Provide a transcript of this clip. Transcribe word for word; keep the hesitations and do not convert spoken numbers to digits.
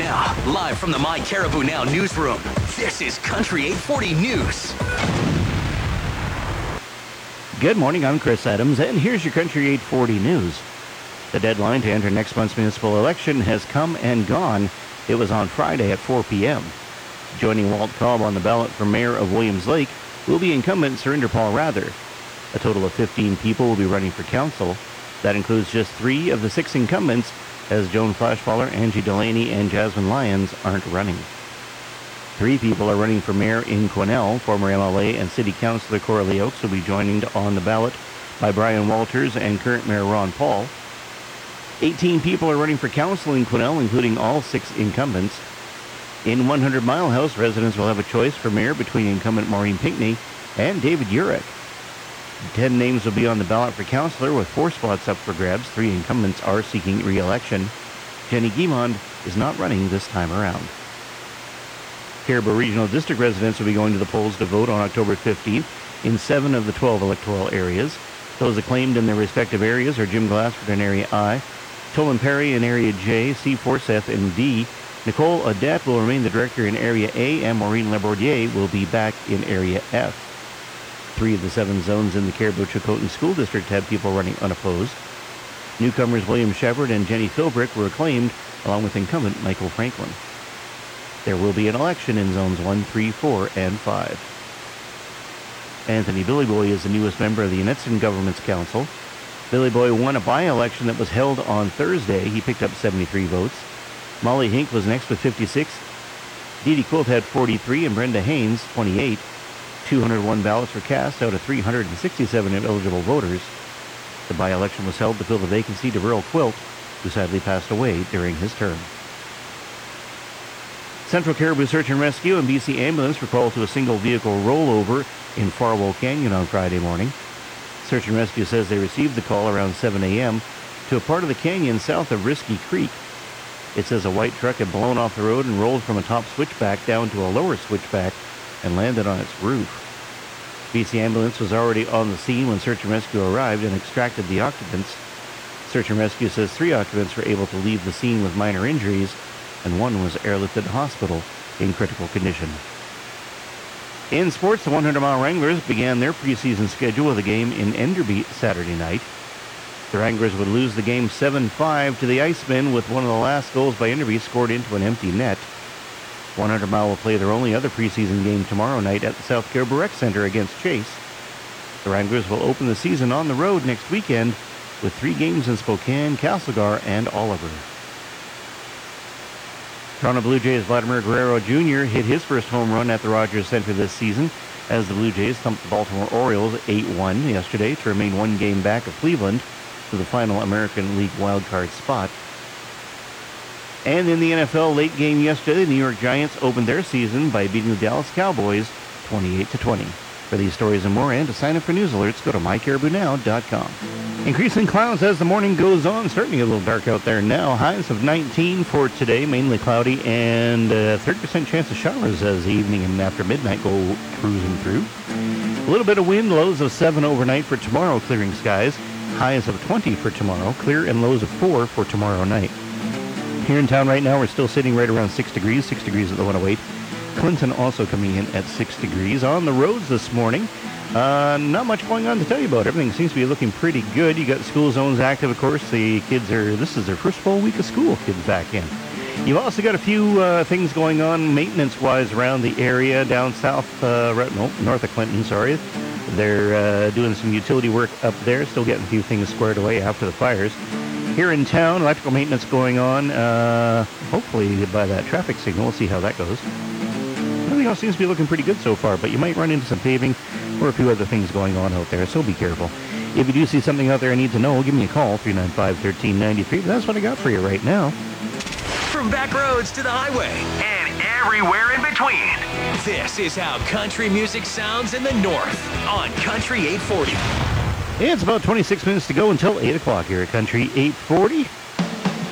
now, live from the My Caribou Now newsroom, this is Country eight forty News. Good morning, I'm Chris Adams, and here's your Country eight forty News. The deadline to enter next month's municipal election has come and gone. It was on Friday at four p.m. Joining Walt Cobb on the ballot for mayor of Williams Lake will be incumbent Surinder Paul Rather. A total of fifteen people will be running for council. That includes just three of the six incumbents, as Joan Flashballer, Angie Delaney, and Jasmine Lyons aren't running. Three people are running for mayor in Quesnel. Former M L A and City Councilor Coralie Oakes will be joined on the ballot by Brian Walters and current Mayor Ron Paul. eighteen people are running for council in Quesnel, including all six incumbents. In one hundred Mile House, residents will have a choice for mayor between incumbent Maureen Pinckney and David Urich. Ten names will be on the ballot for councillor, with four spots up for grabs. Three incumbents are seeking re-election. Jenny Guimond is not running this time around. Caribou Regional District residents will be going to the polls to vote on October fifteenth in seven of the twelve electoral areas. Those acclaimed in their respective areas are Jim Glassford in Area I, Tolan Perry in Area J, C. Forsyth in D, Nicole Audette will remain the director in Area A, and Maureen Labordier will be back in Area F. Three of the seven zones in the Caribou-Chilcotin School District had people running unopposed. Newcomers William Shepard and Jenny Philbrick were acclaimed, along with incumbent Michael Franklin. There will be an election in zones one, three, four, and five. Anthony Billy Boy is the newest member of the Annetson Government's Council. Billy Boy won a by-election that was held on Thursday. He picked up seventy-three votes. Molly Hink was next with fifty-six. Dee Dee Quilt had forty-three, and Brenda Haynes, twenty-eight. two hundred one ballots were cast out of three hundred sixty-seven eligible voters. The by-election was held to fill the vacancy to Earl Quilt, who sadly passed away during his term. Central Caribou Search and Rescue and B C Ambulance were called to a single vehicle rollover in Farwell Canyon on Friday morning. Search and Rescue says they received the call around seven a.m. to a part of the canyon south of Risky Creek. It says a white truck had blown off the road and rolled from a top switchback down to a lower switchback and landed on its roof. B C Ambulance was already on the scene when Search and Rescue arrived and extracted the occupants. Search and Rescue says three occupants were able to leave the scene with minor injuries, and one was airlifted to hospital in critical condition. In sports, the one hundred mile Wranglers began their preseason schedule with a game in Enderby Saturday night. The Wranglers would lose the game seven five to the Icemen, with one of the last goals by Enderby scored into an empty net. one hundred mile will play their only other preseason game tomorrow night at the South Caribou Rec Center against Chase. The Wranglers will open the season on the road next weekend with three games in Spokane, Castlegar, and Oliver. Toronto Blue Jays Vladimir Guerrero Junior hit his first home run at the Rogers Center this season as the Blue Jays thumped the Baltimore Orioles eight one yesterday to remain one game back of Cleveland for the final American League wildcard spot. And in the N F L late game yesterday, the New York Giants opened their season by beating the Dallas Cowboys twenty-eight to twenty. For these stories and more, and to sign up for news alerts, go to my caribou now dot com. Increasing clouds as the morning goes on. Starting a little dark out there now. Highs of nineteen for today, mainly cloudy, and a thirty percent chance of showers as the evening and after midnight go cruising through. A little bit of wind, lows of seven overnight for tomorrow, clearing skies. Highs of twenty for tomorrow, clear, and lows of four for tomorrow night. Here in town right now, we're still sitting right around six degrees, six degrees at the one oh eight. Clinton also coming in at six degrees. On the roads this morning, uh, not much going on to tell you about. Everything seems to be looking pretty good. You got school zones active, of course. The kids are, this is their first full week of school, kids back in. You've also got a few uh, things going on maintenance-wise around the area down south, uh, right, no, north of Clinton, sorry. They're uh, doing some utility work up there, still getting a few things squared away after the fires. Here in town, electrical maintenance going on, uh, hopefully by that traffic signal. We'll see how that goes. Everything else seems to be looking pretty good so far, but you might run into some paving or a few other things going on out there, so be careful. If you do see something out there I need to know, give me a call, three nine five, one three nine three. But that's what I got for you right now. From back roads to the highway and everywhere in between, this is how country music sounds in the North on Country eight forty. It's about twenty-six minutes to go until eight o'clock here at Country eight forty.